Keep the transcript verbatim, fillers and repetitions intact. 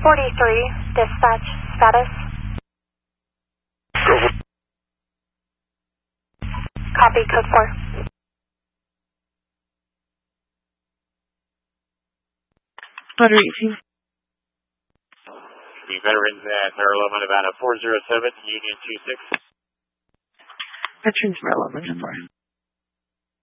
forty-three, dispatch status. Copy, code four. one eighteen. The veterans at Maryland, Nevada four zero seven, Union two six. Veterans Maryland, Nevada.